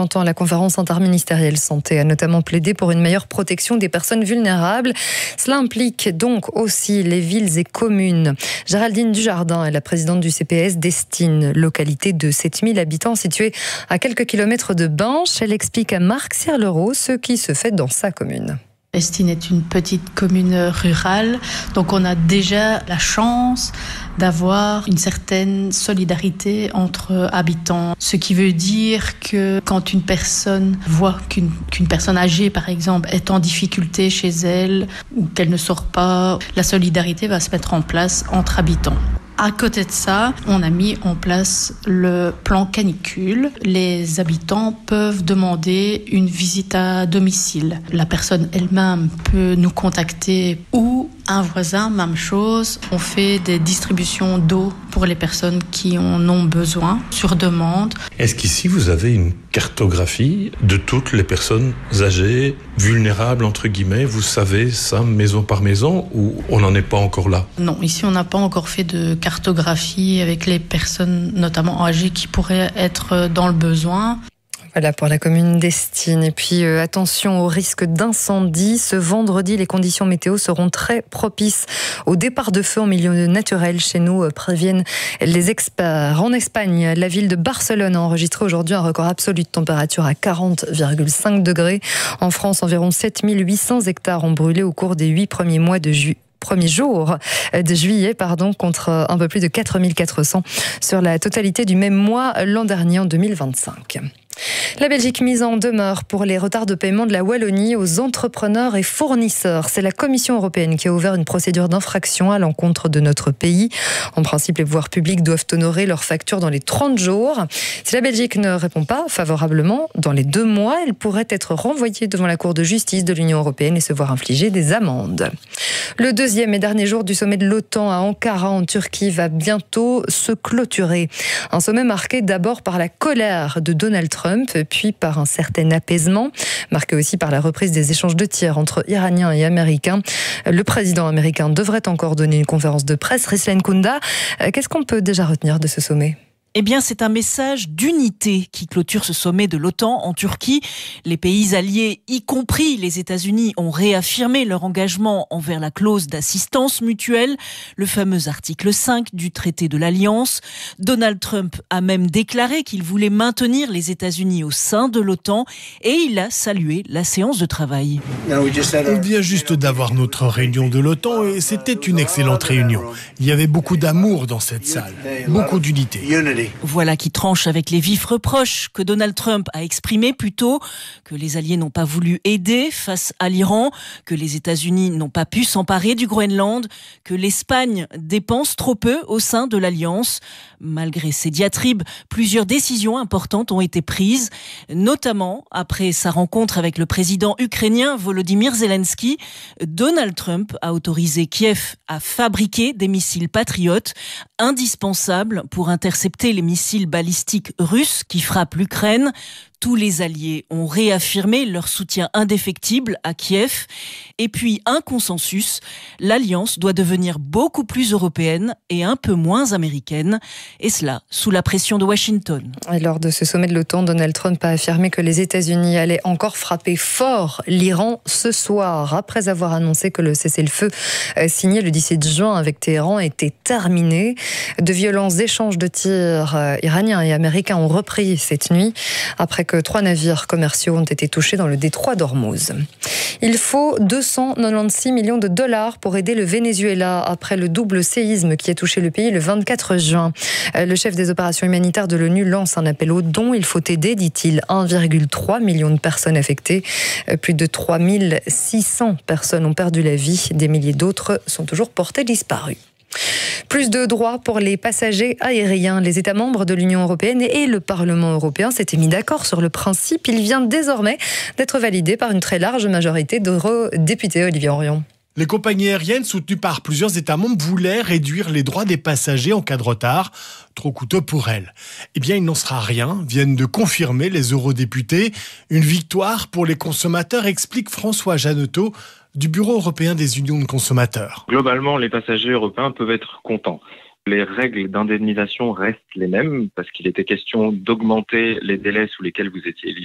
20 ans, la conférence interministérielle santé a notamment plaidé pour une meilleure protection des personnes vulnérables. Cela implique donc aussi les villes et communes. Géraldine Dujardin est la présidente du CPS d'Estine, localité de 7000 habitants située à quelques kilomètres de Binche. Elle explique à Marc Sierlereau ce qui se fait dans sa commune. Estine est une petite commune rurale, donc on a déjà la chance d'avoir une certaine solidarité entre habitants. Ce qui veut dire que quand une personne voit qu'une personne âgée, par exemple, est en difficulté chez elle ou qu'elle ne sort pas, la solidarité va se mettre en place entre habitants. À côté de ça, on a mis en place le plan canicule. Les habitants peuvent demander une visite à domicile. La personne elle-même peut nous contacter ou un voisin, même chose. On fait des distributions d'eau pour les personnes qui en ont besoin sur demande. Est-ce qu'ici vous avez une cartographie de toutes les personnes âgées, vulnérables entre guillemets? Vous savez ça maison par maison ou on n'en est pas encore là? Non, ici on n'a pas encore fait de cartographie avec les personnes notamment âgées qui pourraient être dans le besoin. Voilà pour la commune d'Estine. Et puis attention au risque d'incendie. Ce vendredi, les conditions météo seront très propices au départ de feu en milieu naturel. Chez nous, préviennent les experts. En Espagne, la ville de Barcelone a enregistré aujourd'hui un record absolu de température à 40,5 degrés. En France, environ 7800 hectares ont brûlé au cours des 8 premiers mois de premier jour de juillet, contre un peu plus de 4400 sur la totalité du même mois l'an dernier en 2025. La Belgique mise en demeure pour les retards de paiement de la Wallonie aux entrepreneurs et fournisseurs. C'est la Commission européenne qui a ouvert une procédure d'infraction à l'encontre de notre pays. En principe, les pouvoirs publics doivent honorer leurs factures dans les 30 jours. Si la Belgique ne répond pas favorablement, dans les 2 mois, elle pourrait être renvoyée devant la Cour de justice de l'Union européenne et se voir infliger des amendes. Le deuxième et dernier jour du sommet de l'OTAN à Ankara en Turquie va bientôt se clôturer. Un sommet marqué d'abord par la colère de Donald Trump, puis par un certain apaisement, marqué aussi par la reprise des échanges de tirs entre Iraniens et Américains. Le président américain devrait encore donner une conférence de presse. Rislen Kounda, qu'est-ce qu'on peut déjà retenir de ce sommet ? Eh bien, c'est un message d'unité qui clôture ce sommet de l'OTAN en Turquie. Les pays alliés, y compris les États-Unis, ont réaffirmé leur engagement envers la clause d'assistance mutuelle, le fameux article 5 du traité de l'Alliance. Donald Trump a même déclaré qu'il voulait maintenir les États-Unis au sein de l'OTAN et il a salué la séance de travail. On vient juste d'avoir notre réunion de l'OTAN et c'était une excellente réunion. Il y avait beaucoup d'amour dans cette salle, beaucoup d'unité. Voilà qui tranche avec les vifs reproches que Donald Trump a exprimés plus tôt, que les Alliés n'ont pas voulu aider face à l'Iran, que les États-Unis n'ont pas pu s'emparer du Groenland, que l'Espagne dépense trop peu au sein de l'Alliance. Malgré ces diatribes, plusieurs décisions importantes ont été prises, notamment après sa rencontre avec le président ukrainien Volodymyr Zelensky. Donald Trump a autorisé Kiev à fabriquer des missiles patriotes indispensables pour intercepter les missiles balistiques russes qui frappent l'Ukraine. Tous les alliés ont réaffirmé leur soutien indéfectible à Kiev. Et puis un consensus, l'Alliance doit devenir beaucoup plus européenne et un peu moins américaine. Et cela sous la pression de Washington. Et lors de ce sommet de l'OTAN, Donald Trump a affirmé que les États-Unis allaient encore frapper fort l'Iran ce soir, après avoir annoncé que le cessez-le-feu signé le 17 juin avec Téhéran était terminé. De violents échanges de tirs iraniens et américains ont repris cette nuit, après que 3 navires commerciaux ont été touchés dans le détroit d'Ormuz. Il faut 296 millions de dollars pour aider le Venezuela après le double séisme qui a touché le pays le 24 juin. Le chef des opérations humanitaires de l'ONU lance un appel aux dons. Il faut aider, dit-il, 1,3 million de personnes affectées. Plus de 3600 personnes ont perdu la vie. Des milliers d'autres sont toujours portées disparues. Plus de droits pour les passagers aériens. Les États membres de l'Union européenne et le Parlement européen s'étaient mis d'accord sur le principe. Il vient désormais d'être validé par une très large majorité d'eurodéputés. Olivier Orion. Les compagnies aériennes soutenues par plusieurs États membres voulaient réduire les droits des passagers en cas de retard, trop coûteux pour elles. Eh bien, il n'en sera rien, viennent de confirmer les eurodéputés. Une victoire pour les consommateurs, explique François Jeannetot du Bureau européen des unions de consommateurs. Globalement, les passagers européens peuvent être contents. Les règles d'indemnisation restent les mêmes parce qu'il était question d'augmenter les délais sous lesquels vous étiez éligible